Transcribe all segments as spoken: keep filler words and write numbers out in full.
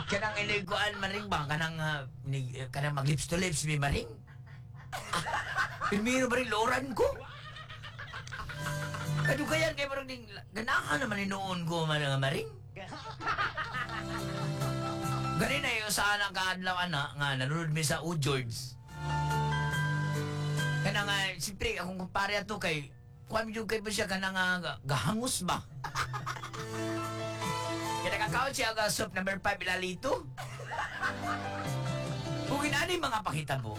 Kanang iniguan maring ba? Kanang, uh, ni, kanang mag lips to lips mi maring? Pinmiro maring loran ko? Kado kaya kay marang ding ganahan naman inoon ko man nga maring? Gani na yung saan ang kaadlaw ana nga nanonood mi sa U George. Kana nga, siyempre, akong kumpare ato kay kuwan yung kay ba siya ka nga gahangus ba? Kaya nakakaon siya ka soup number five ilalito. Kung inani mga pakita mo.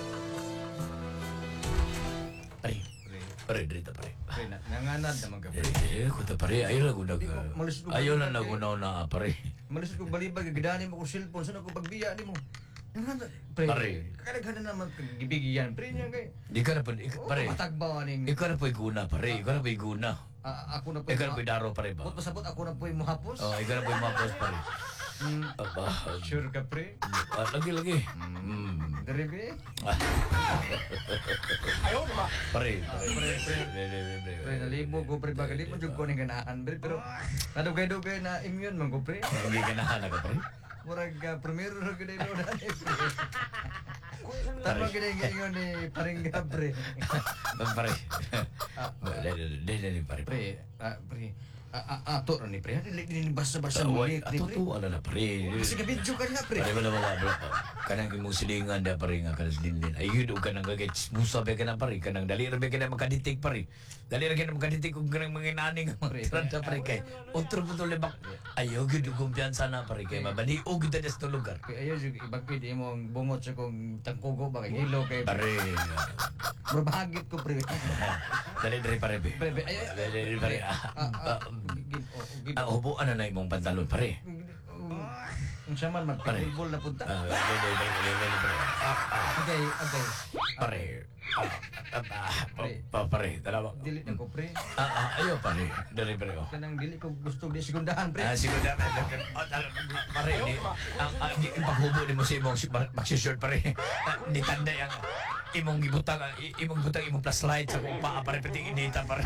Pare, pare, drita pare. Pre, na, nanganad naman ka, pre. Eh, eh, kuta pare, ayaw lang ko nag... Di ko- malis ko- Ayaw lang nagunaw na pare. Malis ko balibag, gagdani mo ko cellphone, saan ako pagbiya ni mo? Nanganad, pre. Pare. Kakadaghan na naman gibigyan, pre niya kay. Di ka na po, ik- pare. Matagbaw aning. Ikaw na po iguna pare, ikaw na po iguna. Ah, ako na po. Ikaw na po idaro pare ba? Bot pasabot ako na po yung mahapos. Oh, ikaw na po imapos pare. Mm, Aba, sure ka, pre? ah, lagi lagi. Mm. Dari, pre? Ayaw naman. Pare, pare, Pre, pre. pre, pre, pre, Pre, nalibo ko, pre, baka di mo jud ko ning ganahan, pre. Pero, nadugay-dugay na immune man ko, pre. Hindi ka nahanap ka pare. Murag uh, primero na gano'n na dani, pre. Tama gano'n ngayon ni Paringga, pre. Pare. Dede, dede, pare. Pre, ah, pre. Ah, ah, ato na ni pre. Dili dili basta-basta mo Tawag, ni pre. ato to, ala na pare. Kasi gabidyo ka nga, pre. Pare ba na mga bro? Kanang imong silingan da pare nga kanas dinlin. Ayun o kanang gagets. Musa ba ka na pare? Kanang dali ra ba ka na makaditik pare? Dali ra ka na makaditik kung kanang mga inaning Pre. mga tranta pare kay. Otro po tole bak. Ayaw gid kumpiyansa na pare kay mabani og gid sa lugar. Kaya ayaw yung ibagpid imong bungot sa kong tangkugo ba kay hilo kay Pare. mabahagit ko, pre. Dali dali pare be. Pre, pre, ay, ay, Dali dali pare. Ah, ah, gid, oh, gid. Ah, upuan na na imong pantalon pare. Ang saman magpipulbol na punta. Ah, dali dali dali dali pare. Ah, ah, Okay, okay. pare. Ah, ah, ah, pa- pa- pare, dalawa. Dili na ko, pre. Ah, ah, ayaw pare. Dali pare oh. Kanang dili ko gusto di segundahan, pre. Ah, siguro na, oh, tal- pare, ni, ang, ang, di- ang paghubo ni mo sa imong si- magsishort pare, ah, ni tanda yung imong gibutang, ah, i- imong gibutang imong plus light sa kung paa pare, pati inita pare.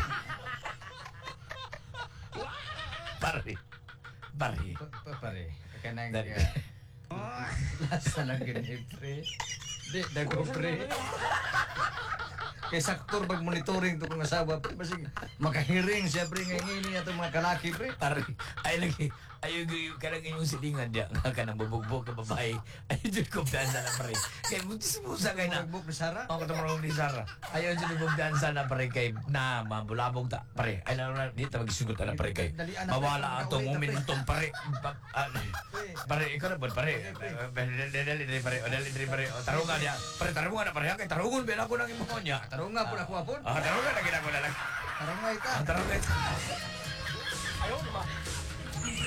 Pare, pare. Pa- pa- pare, kanang Dali. uh, lasa lang ganyan, pre. Di, dago, pre. Kay saktor pag monitoring to kong asawa, pre, basig makahiring siya, pre, ngayon ini atong mga kalaki, pre. Pare, ay lagi, ayaw yung kanang inyong silingan diya, nga ka nang bubugbog ka babae, ayaw dyan kumpiyansa na pare. Kaya mutis-musa kayo na. Magbuk ni Sara. Ako tumulong ni Sarah. Ayaw dyan kumpiyansa na pare kay na mambulabog ta. Pare, ay lang na, di ta magisugot na pare kay. Dalian na, Mawala pre. atong Kaulit na, pre. uminutong pare. Pa- ah, Pare, ikaw na ba pare? Dali, dali, dali, pare. O, dali, dali, pare. O, tarungan niya. Pare, tarungan na pare. Kay tarungan, bin ako ng imo niya. Tarong nga po na kuha po. Ah, tarungan na ginagawa na lang. Tarong nga ita. Ah, tarungan. Ayaw naman.